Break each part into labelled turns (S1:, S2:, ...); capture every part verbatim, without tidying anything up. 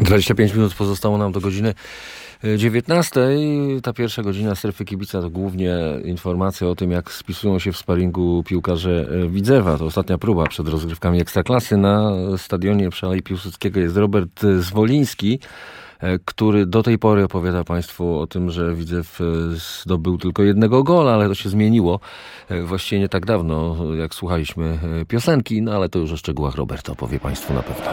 S1: dwadzieścia pięć minut pozostało nam do godziny dziewiętnastej. Ta pierwsza godzina Strefy Kibica to głównie informacje o tym, jak spisują się w sparingu piłkarze Widzewa. To ostatnia próba przed rozgrywkami Ekstraklasy. Na stadionie przy Alei Piłsudskiego jest Robert Zwoliński, który do tej pory opowiada Państwu o tym, że Widzew zdobył tylko jednego gola, ale to się zmieniło właściwie nie tak dawno, jak słuchaliśmy piosenki, no ale to już o szczegółach Robert opowie Państwu na pewno.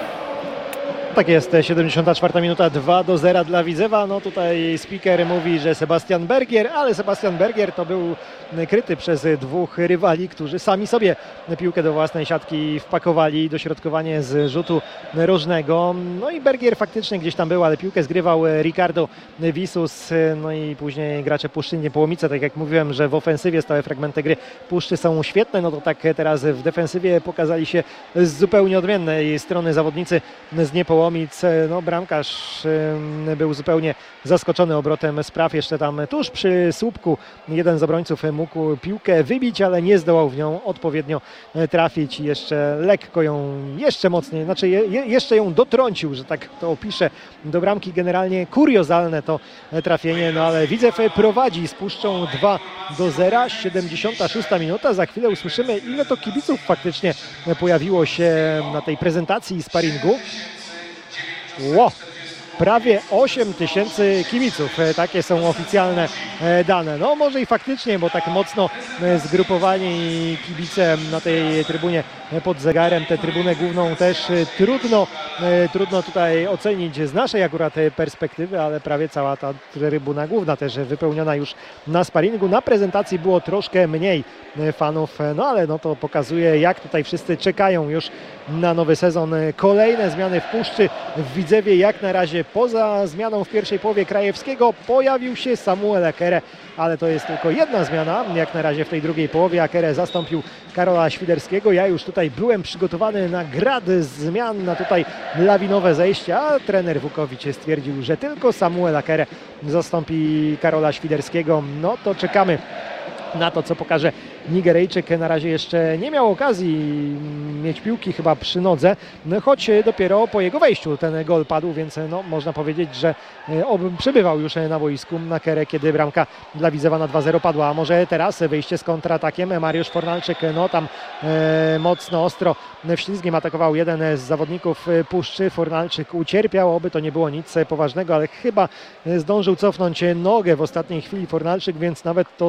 S2: Tak jest, siedemdziesiąta czwarta minuta, dwa do zera dla Widzewa. No tutaj speaker mówi, że Sebastian Bergier, ale Sebastian Bergier to był kryty przez dwóch rywali, którzy sami sobie piłkę do własnej siatki wpakowali. Dośrodkowanie z rzutu rożnego. No i Bergier faktycznie gdzieś tam był, ale piłkę zgrywał Ricardo Visus. No i później gracze Puszczy Niepołomice. Tak jak mówiłem, że w ofensywie stałe fragmenty gry Puszczy są świetne, no to tak teraz w defensywie pokazali się z zupełnie odmiennej strony zawodnicy z Niepołomic. No, bramkarz był zupełnie zaskoczony obrotem spraw. Jeszcze tam tuż przy słupku jeden z obrońców mógł piłkę wybić, ale nie zdołał w nią odpowiednio trafić i jeszcze lekko ją, jeszcze mocniej, znaczy je, jeszcze ją dotrącił, że tak to opiszę, do bramki. Generalnie kuriozalne to trafienie, no ale Widzew prowadzi z Puszczą dwa do zera, siedemdziesiąta szósta minuta. Za chwilę usłyszymy, ile to kibiców faktycznie pojawiło się na tej prezentacji sparingu. Ło, prawie osiem tysięcy kibiców, takie są oficjalne dane. No może i faktycznie, bo tak mocno zgrupowani kibice na tej trybunie pod zegarem, tę trybunę główną też trudno, trudno tutaj ocenić z naszej akurat perspektywy, ale prawie cała ta trybuna główna też wypełniona już na sparingu. Na prezentacji było troszkę mniej fanów, no ale no to pokazuje, jak tutaj wszyscy czekają już na nowy sezon. Kolejne zmiany w Puszczy, w Widzewie jak na razie poza zmianą w pierwszej połowie Krajewskiego pojawił się Samuel Ekere, ale to jest tylko jedna zmiana jak na razie w tej drugiej połowie. Ekere zastąpił Karola Świderskiego. Ja już tutaj byłem przygotowany na grad zmian, na tutaj lawinowe zejście, a trener Wukowicz stwierdził, że tylko Samuel Ekere zastąpi Karola Świderskiego. No to czekamy na to, co pokaże Nigeryjczyk. Na razie jeszcze nie miał okazji mieć piłki chyba przy nodze, no, choć dopiero po jego wejściu ten gol padł, więc no, można powiedzieć, że przebywał już na boisku na Kerę, kiedy bramka dla Widzewa na dwa zero padła. A może teraz wyjście z kontratakiem. Mariusz Fornalczyk, no tam e, mocno, ostro wślizgiem atakował jeden z zawodników Puszczy. Fornalczyk ucierpiał, oby to nie było nic poważnego, ale chyba zdążył cofnąć nogę w ostatniej chwili Fornalczyk, więc nawet to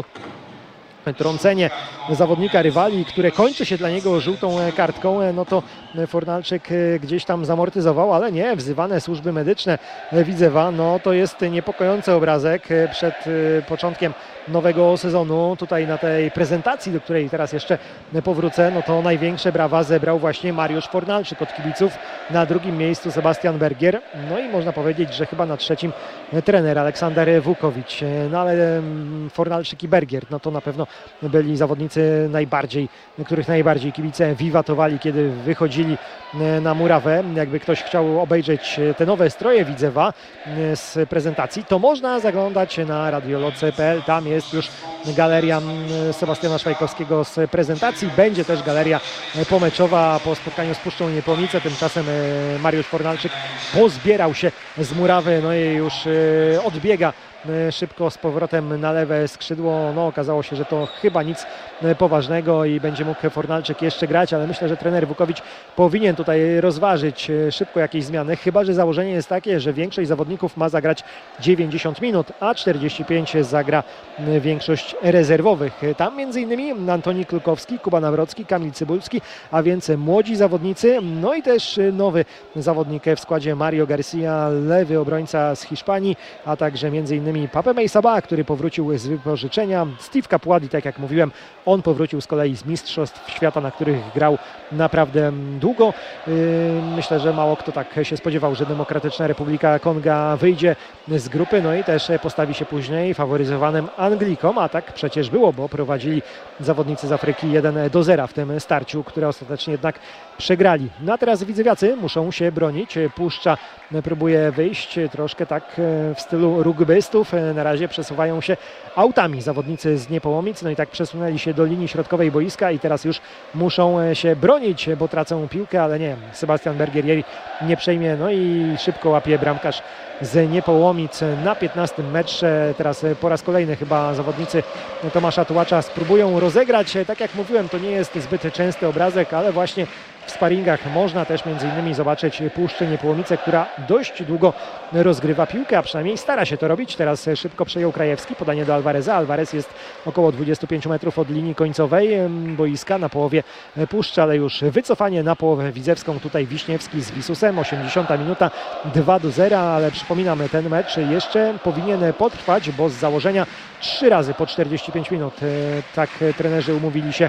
S2: trącenie zawodnika rywali, które kończy się dla niego żółtą kartką, no to Fornalczyk gdzieś tam zamortyzował, ale nie, wzywane służby medyczne Widzewa, no to jest niepokojący obrazek przed początkiem nowego sezonu. Tutaj na tej prezentacji, do której teraz jeszcze powrócę, no to największe brawa zebrał właśnie Mariusz Fornalczyk od kibiców. Na drugim miejscu Sebastian Bergier, no i można powiedzieć, że chyba na trzecim trener Aleksander Wukowicz. No ale Fornalczyk i Bergier, no to na pewno byli zawodnicy najbardziej, których najbardziej kibice wiwatowali, kiedy wychodzili na murawę. Jakby ktoś chciał obejrzeć te nowe stroje Widzewa z prezentacji, to można zaglądać na radioloce kropka pe el. Tam jest już galeria Sebastiana Szwajkowskiego z prezentacji. Będzie też galeria pomeczowa po spotkaniu z Puszczą Niepołomice. Tymczasem Mariusz Fornalczyk pozbierał się z murawy, no i już odbiega szybko z powrotem na lewe skrzydło. No okazało się, że to chyba nic poważnego i będzie mógł Fornalczyk jeszcze grać, ale myślę, że trener Wukowicz powinien tutaj rozważyć szybko jakieś zmiany, chyba że założenie jest takie, że większość zawodników ma zagrać dziewięćdziesiąt minut, a czterdzieści pięć zagra większość rezerwowych. Tam między innymi Antoni Klukowski, Kuba Nawrocki, Kamil Cybulski, a więc młodzi zawodnicy, no i też nowy zawodnik w składzie Mario Garcia, lewy obrońca z Hiszpanii, a także między innymi Pape Meissaba, który powrócił z wypożyczenia. Steve Capuadi, tak jak mówiłem, on powrócił z kolei z mistrzostw świata, na których grał naprawdę długo. Myślę, że mało kto tak się spodziewał, że Demokratyczna Republika Konga wyjdzie z grupy, no i też postawi się później faworyzowanym Anglikom, a tak przecież było, bo prowadzili zawodnicy z Afryki jeden do zera w tym starciu, które ostatecznie jednak przegrali. No a teraz widzewiacy muszą się bronić. Puszcza próbuje wyjść troszkę tak w stylu rugbystów. Na razie przesuwają się autami zawodnicy z Niepołomic. No i tak przesunęli się do linii środkowej boiska i teraz już muszą się bronić, bo tracą piłkę, ale nie. Sebastian Bergier jej nie przejmie. No i szybko łapie bramkarz z Niepołomic na piętnastym metrze. Teraz po raz kolejny chyba zawodnicy Tomasza Tułacza spróbują rozegrać. Tak jak mówiłem, to nie jest zbyt częsty obrazek, ale właśnie w sparingach można też między innymi zobaczyć Puszczę Niepołomice, która dość długo rozgrywa piłkę, a przynajmniej stara się to robić. Teraz szybko przejął Krajewski, podanie do Alvareza. Alvarez jest około dwudziestu pięciu metrów od linii końcowej boiska, na połowie Puszczy, ale już wycofanie na połowę widzewską. Tutaj Wiśniewski z Wisusem, osiemdziesiąta minuta, dwa do zera, ale przypominam, ten mecz jeszcze powinien potrwać, bo z założenia trzy razy po czterdzieści pięć minut. Tak trenerzy umówili się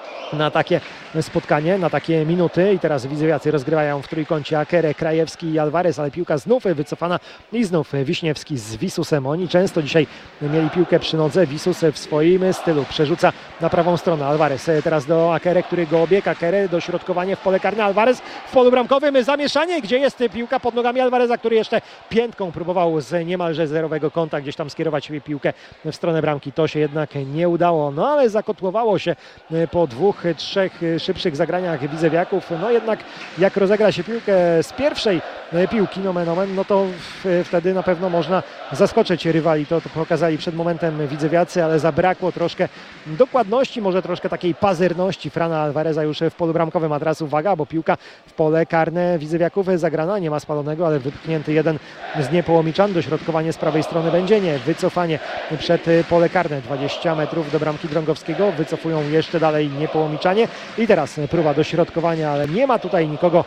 S2: na takie spotkanie, na takie minuty i teraz widzewiacy rozgrywają w trójkącie Akerę, Krajewski i Alvarez, ale piłka znów wycofana i znów Wiśniewski z Wisusem. Oni często dzisiaj mieli piłkę przy nodze. Wisus w swoim stylu przerzuca na prawą stronę. Alvarez teraz do Akerę, który go obiega. Akerę, dośrodkowanie w pole karne. Alvarez w polu bramkowym, zamieszanie, gdzie jest piłka pod nogami Alvareza, który jeszcze piętką próbował z niemalże zerowego kąta gdzieś tam skierować piłkę w stronę bramki. To się jednak nie udało, no ale zakotłowało się po dwóch, trzech szybszych zagraniach widzewiaków. No jednak jak rozegra się piłkę z pierwszej piłki, nomen omen, no to w, wtedy na pewno można zaskoczyć rywali. To, to pokazali przed momentem widzewiacy, ale zabrakło troszkę dokładności, może troszkę takiej pazerności Frana Alvareza już w polu bramkowym. A teraz uwaga, bo piłka w pole karne widzewiaków zagrana, nie ma spalonego, ale wypchnięty jeden z Niepołomiczan. Dośrodkowanie z prawej strony będzie nie, wycofanie przed pole karne, dwadzieścia metrów do bramki Drągowskiego, wycofują jeszcze dalej Niepołomiczanie i teraz próba dośrodkowania, ale nie ma tutaj nikogo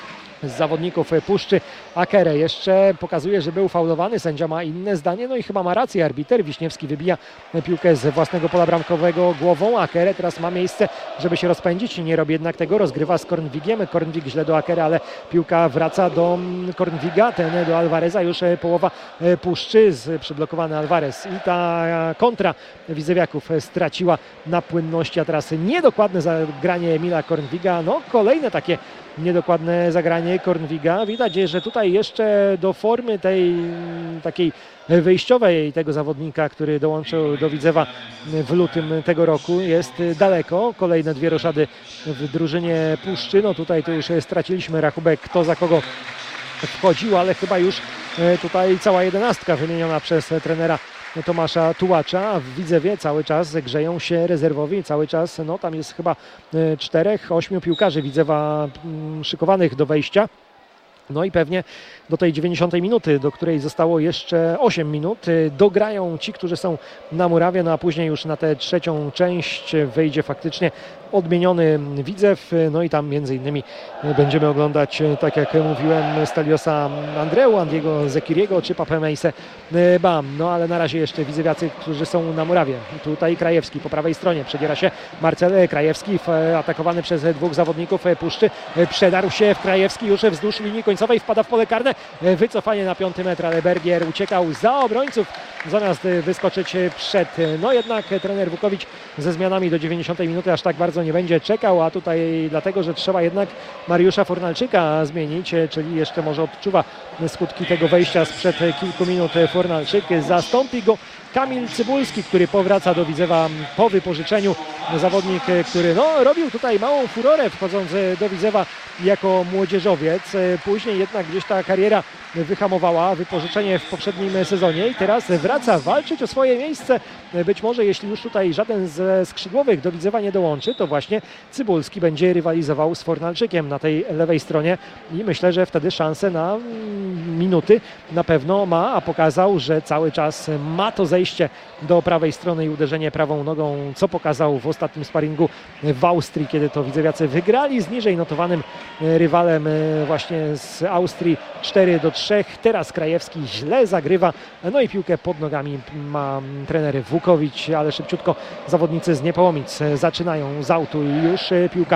S2: z zawodników Puszczy. Akerę jeszcze pokazuje, że był faulowany, sędzia ma inne zdanie, no i chyba ma rację arbiter. Wiśniewski wybija piłkę z własnego pola bramkowego głową. Akerę teraz ma miejsce, żeby się rozpędzić, nie robi jednak tego, rozgrywa z Kornwigiem. Kornwig źle do Akerę, ale piłka wraca do Kornwiga, ten do Alvareza, już połowa Puszczy, przyblokowany Alvarez i ta kontra widzewiaków straciła na płynności, a teraz niedokładne zagranie Emila Kornwiga, no kolejne takie niedokładne zagranie Kornwiga. Widać, że tutaj jeszcze do formy tej takiej wyjściowej tego zawodnika, który dołączył do Widzewa w lutym tego roku, jest daleko. Kolejne dwie roszady w drużynie Puszczy. No tutaj to już straciliśmy rachubek, kto za kogo wchodził, ale chyba już tutaj cała jedenastka wymieniona przez trenera Tomasza Tułacza, a w Widzewie cały czas grzeją się rezerwowi, cały czas, no tam jest chyba czterech, ośmiu piłkarzy Widzewa szykowanych do wejścia. No i pewnie do tej dziewięćdziesiątej minuty, do której zostało jeszcze osiem minut, dograją ci, którzy są na murawie, no a później już na tę trzecią część wejdzie faktycznie odmieniony Widzew, no i tam między innymi będziemy oglądać, tak jak mówiłem, Steliosa Andreu, Andiego Zekiriego czy Papę Mejse Bam. No ale na razie jeszcze widzewiacy, którzy są na murawie. Tutaj Krajewski po prawej stronie, przedziera się Marcel Krajewski, atakowany przez dwóch zawodników Puszczy, przedarł się w Krajewski już wzdłuż linii końcowej, wpada w pole karne, wycofanie na piąty metr, ale Bergier uciekał za obrońców zamiast wyskoczyć przed. No jednak trener Wukowicz ze zmianami do dziewięćdziesiątej minuty aż tak bardzo nie będzie czekał, a tutaj dlatego, że trzeba jednak Mariusza Fornalczyka zmienić, czyli jeszcze może odczuwa skutki tego wejścia sprzed kilku minut Fornalczyk. Zastąpi go Kamil Cybulski, który powraca do Widzewa po wypożyczeniu. Zawodnik, który no, robił tutaj małą furorę wchodząc do Widzewa jako młodzieżowiec. Później jednak gdzieś ta kariera wyhamowała, wypożyczenie w poprzednim sezonie i teraz wraca walczyć o swoje miejsce. Być może jeśli już tutaj żaden ze skrzydłowych do Widzewa nie dołączy, to właśnie Cybulski będzie rywalizował z Fornalczykiem na tej lewej stronie i myślę, że wtedy szanse na minuty na pewno ma, a pokazał, że cały czas ma to zejście do prawej strony i uderzenie prawą nogą, co pokazał w ostatnim sparingu w Austrii, kiedy to widzewiacy wygrali z niżej notowanym rywalem właśnie z Austrii cztery do trzech. Teraz Krajewski źle zagrywa, no i piłkę pod nogami ma trener Wukowicz, ale szybciutko zawodnicy z Niepołomic zaczynają z autu i już piłka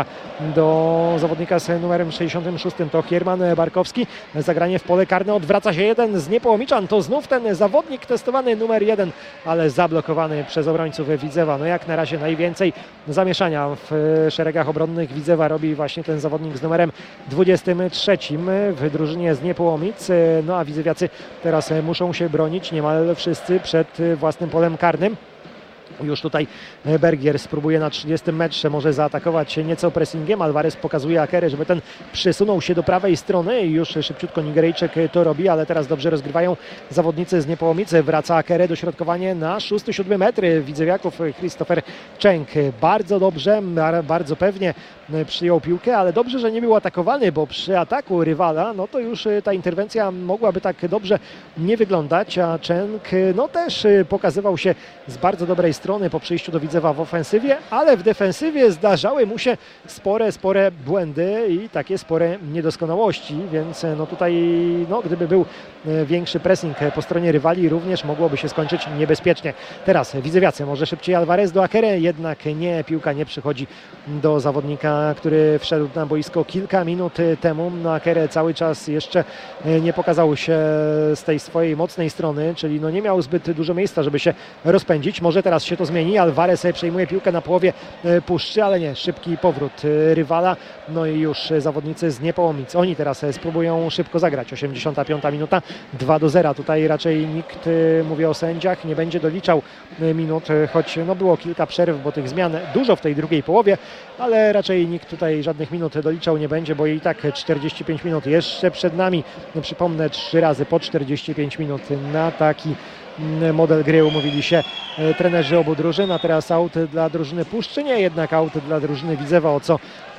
S2: do zawodnika z numerem sześćdziesiątym szóstym, to Hierman Barkowski. Zagranie w pole karne, odwraca się jeden z Niepołomiczan, to znów ten zawodnik testowany numer jeden ale zablokowany przez obrońców Widzewa. No jak na razie najwięcej zamieszania w szeregach obronnych Widzewa robi właśnie ten zawodnik z numerem dwudziestym trzecim w drużynie z Niepołomic. No a widzewiacy teraz muszą się bronić niemal wszyscy przed własnym polem karnym. Już tutaj Bergier spróbuje na trzydziestym metrze może zaatakować nieco pressingiem. Alvarez pokazuje Akerę, żeby ten przysunął się do prawej strony i już szybciutko Nigeryjczyk to robi, ale teraz dobrze rozgrywają zawodnicy z Niepołomicy. Wraca Akerę, dośrodkowanie na szósty siódmy metry widzewiaków. Christopher Cenk bardzo dobrze, bardzo pewnie przyjął piłkę, ale dobrze, że nie był atakowany, bo przy ataku rywala, no to już ta interwencja mogłaby tak dobrze nie wyglądać, a Cenk no też pokazywał się z bardzo dobrej strony po przyjściu do Widzewa w ofensywie, ale w defensywie zdarzały mu się spore, spore błędy i takie spore niedoskonałości, więc no tutaj no, gdyby był większy pressing po stronie rywali, również mogłoby się skończyć niebezpiecznie. Teraz widzewiacy, może szybciej Alvarez do Akery, jednak nie, piłka nie przychodzi do zawodnika, który wszedł na boisko kilka minut temu. No, Akerę cały czas jeszcze nie pokazał się z tej swojej mocnej strony, czyli no nie miał zbyt dużo miejsca, żeby się rozpędzić. Może teraz się to zmieni. Alvarez przejmuje piłkę na połowie puszczy, ale nie, szybki powrót rywala. No i już zawodnicy z Niepołomic. Oni teraz spróbują szybko zagrać. osiemdziesiąta piąta minuta, dwa do zera. Tutaj raczej nikt, mówię o sędziach, nie będzie doliczał minut, choć no było kilka przerw, bo tych zmian dużo w tej drugiej połowie, ale raczej nikt tutaj żadnych minut doliczał nie będzie, bo i tak czterdzieści pięć minut jeszcze przed nami. Przypomnę, trzy razy po czterdzieści pięć minut na taki model gry umówili się trenerzy obu drużyn, a teraz aut dla drużyny Puszczy, nie jednak aut dla drużyny Widzewa, o co e,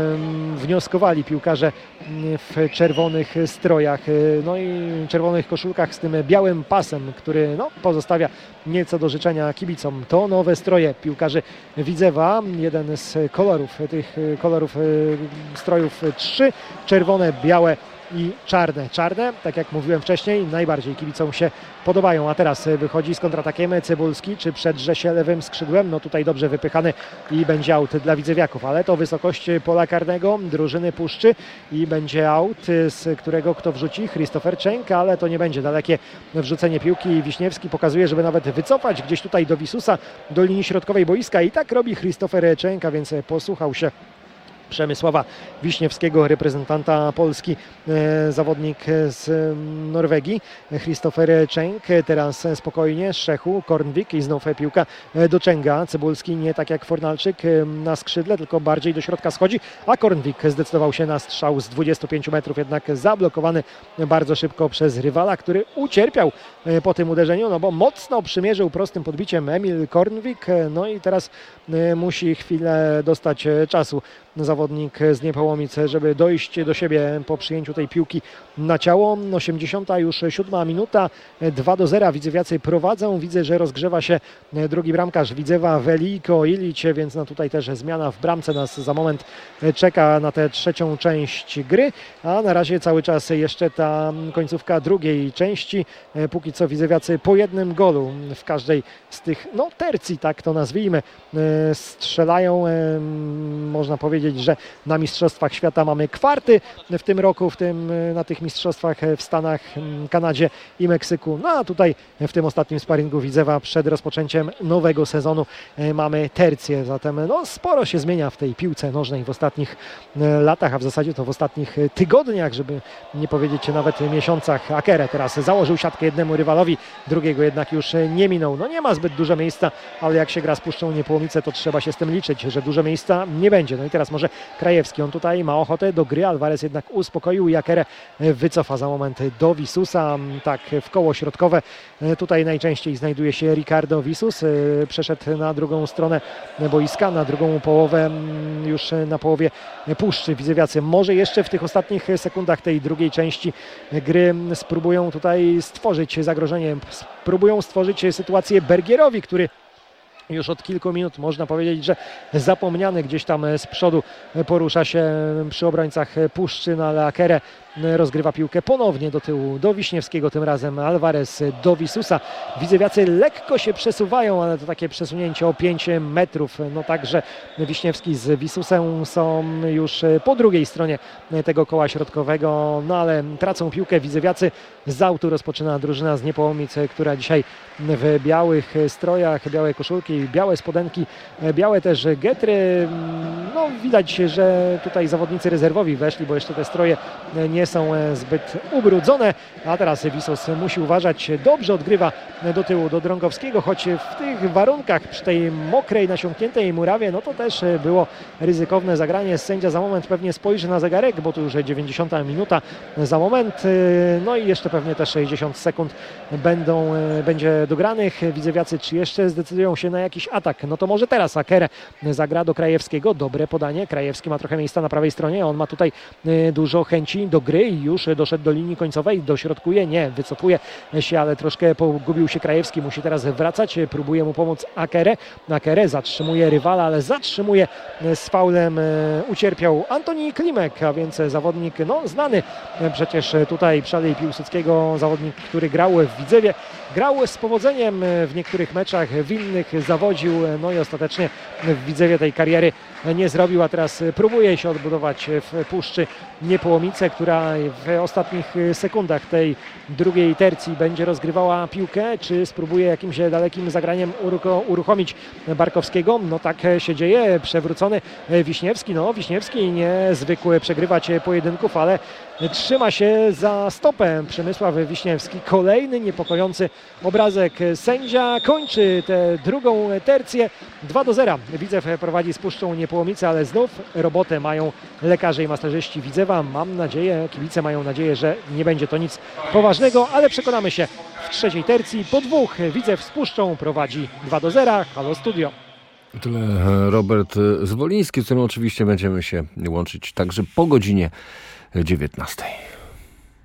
S2: wnioskowali piłkarze w czerwonych strojach, no i czerwonych koszulkach z tym białym pasem, który no, pozostawia nieco do życzenia kibicom. To nowe stroje piłkarzy Widzewa, jeden z kolorów, tych kolorów e, strojów trzy, czerwone, białe i czarne. Czarne, tak jak mówiłem wcześniej, najbardziej kibicom się podobają. A teraz wychodzi z kontratakiem Cybulski, czy przedrze się lewym skrzydłem. No tutaj dobrze wypychany i będzie aut dla widzewiaków, ale to wysokość pola karnego drużyny Puszczy i będzie aut, z którego kto wrzuci? Christopher Cenk, ale to nie będzie dalekie wrzucenie piłki. Wiśniewski pokazuje, żeby nawet wycofać gdzieś tutaj do Wisusa, do linii środkowej boiska i tak robi Christopher Cenk, a więc posłuchał się Przemysława Wiśniewskiego, reprezentanta Polski, e, zawodnik z Norwegii, Christopher Cenk. Teraz spokojnie Szechu, Kornwik i znów piłka do Cenga. Cybulski nie tak jak Fornalczyk na skrzydle, tylko bardziej do środka schodzi, a Kornwik zdecydował się na strzał z dwudziestu pięciu metrów, jednak zablokowany bardzo szybko przez rywala, który ucierpiał po tym uderzeniu, no bo mocno przymierzył prostym podbiciem Emil Kornwik, no i teraz musi chwilę dostać czasu zawodnik z Niepołomic, żeby dojść do siebie po przyjęciu tej piłki na ciało. osiemdziesiąta już siódma minuta, dwa do zera. Widzewiacy prowadzą. Widzę, że rozgrzewa się drugi bramkarz Widzewa, Veliko Ilić, więc no tutaj też zmiana w bramce nas za moment czeka na tę trzecią część gry, a na razie cały czas jeszcze ta końcówka drugiej części. Póki co widzewiacy po jednym golu w każdej z tych no tercji, tak to nazwijmy, strzelają. Można powiedzieć, że na Mistrzostwach Świata mamy kwarty w tym roku, w tym, na tych mistrzostwach w Stanach, Kanadzie i Meksyku. No a tutaj w tym ostatnim sparingu Widzewa przed rozpoczęciem nowego sezonu mamy tercję. Zatem no, sporo się zmienia w tej piłce nożnej w ostatnich latach, a w zasadzie to w ostatnich tygodniach, żeby nie powiedzieć nawet miesiącach. Akerę teraz założył siatkę jednemu rywalowi, drugiego jednak już nie minął. No nie ma zbyt dużo miejsca, ale jak się gra z Puszczą Niepołomice, to trzeba się z tym liczyć, że dużo miejsca nie będzie. No i teraz może Krajewski, on tutaj ma ochotę do gry, Alvarez jednak uspokoił i Akerę wycofa za moment do Wisusa, tak w koło środkowe. Tutaj najczęściej znajduje się Ricardo Visus, przeszedł na drugą stronę boiska, na drugą połowę, już na połowie Puszczy. Widzewiacy może jeszcze w tych ostatnich sekundach tej drugiej części gry spróbują tutaj stworzyć zagrożenie, spróbują stworzyć sytuację Bergierowi, który Już od kilku minut można powiedzieć, że zapomniany gdzieś tam z przodu porusza się przy obrońcach Puszczy, no ale Akerę rozgrywa piłkę ponownie do tyłu, do Wiśniewskiego, tym razem Alvarez do Wisusa. Widzewiacy lekko się przesuwają, ale to takie przesunięcie o pięć metrów. No także Wiśniewski z Wisusem są już po drugiej stronie tego koła środkowego, no ale tracą piłkę Widzewiacy. Z autu rozpoczyna drużyna z Niepołomic, która dzisiaj w białych strojach, białe koszulki, białe spodenki, białe też getry. No widać, że tutaj zawodnicy rezerwowi weszli, bo jeszcze te stroje nie są zbyt ubrudzone, a teraz Wisus musi uważać. Dobrze odgrywa do tyłu do Drągowskiego, choć w tych warunkach przy tej mokrej, nasiąkniętej murawie, no to też było ryzykowne zagranie. Sędzia za moment pewnie spojrzy na zegarek, bo tu już dziewięćdziesiąta minuta za moment, no i jeszcze pewnie też sześćdziesiąt sekund będą, będzie dogranych. Widzewiacy czy jeszcze zdecydują się na jakiś atak? No to może teraz Akerę zagra do Krajewskiego. Dobre podanie. Krajewski ma trochę miejsca na prawej stronie. On ma tutaj dużo chęci do gry i już doszedł do linii końcowej. Dośrodkuje? Nie. Wycofuje się, ale troszkę pogubił się Krajewski. Musi teraz wracać. Próbuje mu pomóc Akerę. Akerę zatrzymuje rywala, ale zatrzymuje z faulem. Ucierpiał Antoni Klimek, a więc zawodnik no, znany przecież tutaj przy Alei Piłsudskiego. Zawodnik, który grał w Widzewie. Grał z powodzeniem w niektórych meczach, w innych zawodził, no i ostatecznie w Widzewie tej kariery nie zrobił, a teraz próbuje się odbudować w Puszczy Niepołomice, która w ostatnich sekundach tej drugiej tercji będzie rozgrywała piłkę, czy spróbuje jakimś dalekim zagraniem uruchomić Barkowskiego. No tak się dzieje, przewrócony Wiśniewski, no Wiśniewski niezwykły przegrywać pojedynków, ale trzyma się za stopę Przemysław Wiśniewski. Kolejny niepokojący obrazek. Sędzia kończy tę drugą tercję. dwa do zera. Widzew prowadzi z Puszczą Niepołomice, ale znów robotę mają lekarze i masterzyści Widzewa. Mam nadzieję, kibice mają nadzieję, że nie będzie to nic poważnego, ale przekonamy się w trzeciej tercji. Po dwóch Widzew z Puszczą prowadzi dwa do zera. Halo Studio.
S1: Tyle Robert Zwoliński, z którym oczywiście będziemy się łączyć także po godzinie dziewiętnastej.